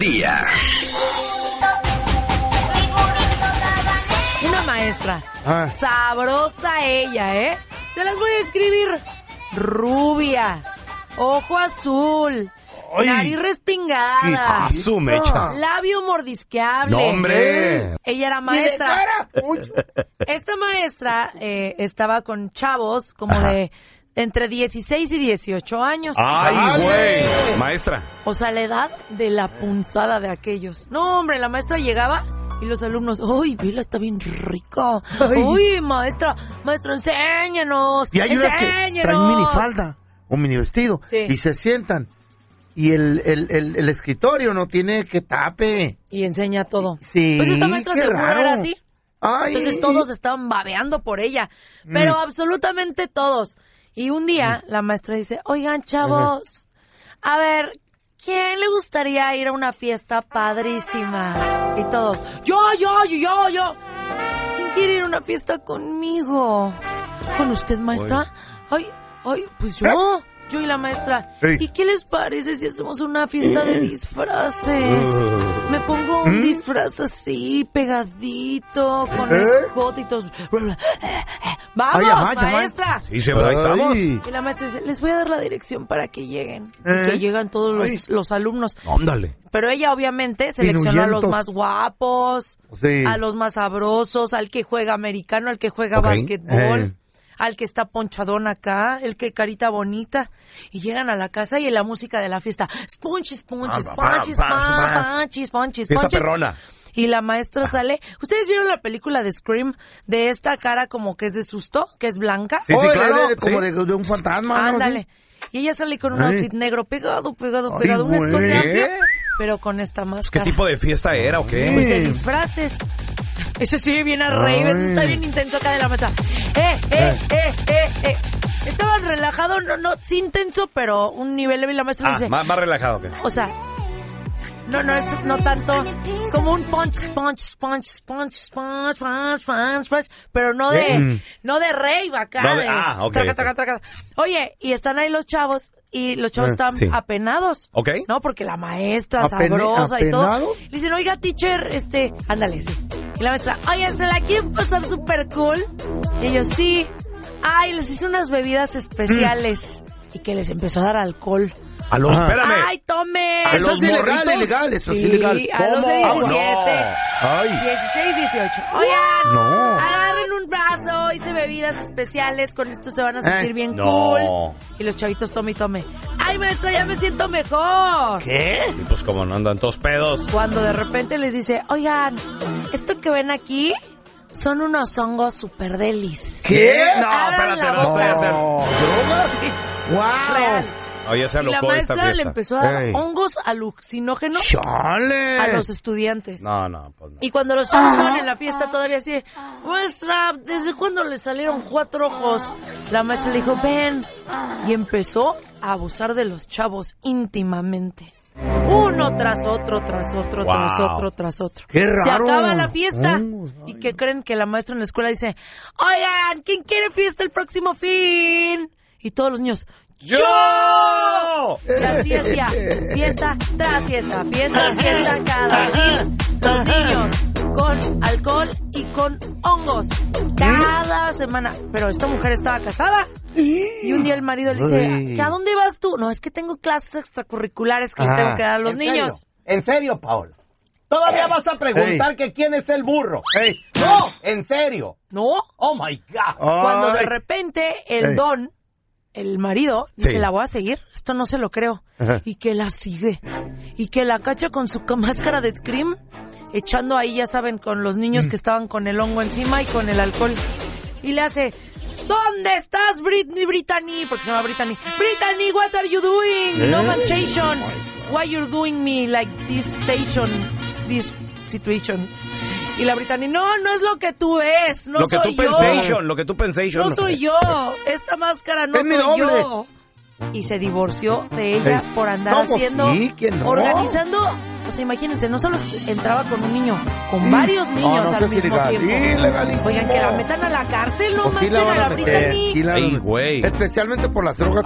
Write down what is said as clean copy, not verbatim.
día. Una maestra. Sabrosa ella, ¿eh? Se las voy a escribir. Rubia, ojo azul, nariz respingada, su mecha, labio mordisqueable. ¡No, hombre! Ella era maestra. Esta maestra estaba con chavos como de entre 16 y 18 años. ¡Ay, güey! Maestra. O sea, la edad de la punzada de aquellos. No, hombre, la maestra llegaba y los alumnos, ¡ay, Vila está bien rico! ¡Uy, maestra, enséñanos! Y hay unas que traen minifalda o mini vestido y se sientan. Y el escritorio no tiene que tape. Y enseña todo. Sí, pues esta maestra seguro era así. Ay. Entonces todos estaban babeando por ella. Pero absolutamente todos. Y un día la maestra dice, oigan, chavos, a ver, ¿quién le gustaría ir a una fiesta padrísima? Y todos, yo. ¿Quién quiere ir a una fiesta conmigo? ¿Con usted, maestra? Ay, pues yo. Yo y la maestra. ¿Y qué les parece si hacemos una fiesta de disfraces? Me pongo un disfraz así, pegadito, con escote y todo. ¡Vamos, maestra! Sí, ahí estamos. Y la maestra dice, les voy a dar la dirección para que lleguen. Y que llegan todos los alumnos. ¡Ándale! Pero ella obviamente seleccionó a los más guapos, a los más sabrosos, al que juega americano, al que juega básquetbol. Al que está ponchadón acá, el que carita bonita. Y llegan a la casa y en la música de la fiesta, punches. Fiesta perrona. Y la maestra sale. ¿Ustedes vieron la película de Scream? De esta cara como que es de susto, que es blanca. Sí, claro. Como de un fantasma. Ándale. Y ella sale con un outfit negro pegado, un escote amplio, pero con esta máscara. ¿Qué tipo de fiesta era o qué? Pues de disfraces. Eso sí, bien a reír, eso está bien intenso acá de la mesa. Estaban relajados, no, sí intenso, pero un nivel leve. La maestra dice... Más relajado que. O sea, no tanto como un punch, pero no de rave acá. Okay. Oye, y están ahí los chavos, y los chavos están apenados. Ok. No, porque la maestra sabrosa y todo. Le dicen, oiga, teacher, ándale, sí. Y la maestra, oigan, ¿se la quieren pasar súper cool? Y ellos, sí. Ay, les hice unas bebidas especiales. Y que les empezó a dar alcohol. A los, espérame. Ay, tome. A los ilegal, eso es ilegal. A los de 17. Ay. 16, 18. Oigan, agarren un vaso, hice bebidas especiales, con esto se van a sentir bien cool. Y los chavitos, tome. Ay, maestra, ya me siento mejor. ¿Qué? Y pues como no andan todos pedos. Cuando de repente les dice, oigan, esto que ven aquí son unos hongos super delis. ¿Qué? No, espérate, no puede ser. ¿Drogas? ¡Wow! Real. Oye, se y la maestra le empezó a dar hongos alucinógenos a los estudiantes. No, pues no. Y cuando los chavos estaban en la fiesta todavía así, maestra, ¿desde cuándo le salieron 4 ojos? La maestra le dijo, ven. Y empezó a abusar de los chavos íntimamente. Uno tras otro. ¡Qué raro! Se acaba la fiesta. ¿Y qué creen? Que la maestra en la escuela dice, oigan, ¿quién quiere fiesta el próximo fin? Y todos los niños, ¡yo! Y así hacía fiesta tras fiesta cada fin. Los niños con alcohol y con hongos cada semana. Pero esta mujer estaba casada. Y un día el marido le dice, ¿a dónde vas tú? No, es que tengo clases extracurriculares que tengo que dar a los niños. ¿En serio, Paola? ¿Todavía vas a preguntar que quién es el burro? ¡No! ¿En serio? ¿No? ¡Oh, my God! Cuando de repente el marido dice, la voy a seguir, esto no se lo creo. Y que la sigue. Y que la cacha con su máscara de Scream, echando ahí, ya saben, con los niños que estaban con el hongo encima y con el alcohol. Y le hace, ¿dónde estás, Brittany? Porque se llama Brittany. Brittany, what are you doing? No manchation. Why you're doing me like this situation? Y la Brittany, no es lo que tú ves, no soy yo. Lo que tú pensation. No soy yo, esta máscara no soy yo. Y se divorció de ella por andar haciendo, organizando. O sea, imagínense, no solo entraba con un niño, con varios niños al mismo tiempo. Oigan, que la metan a la cárcel, no manchen a la Brittany. Especialmente por las drogas.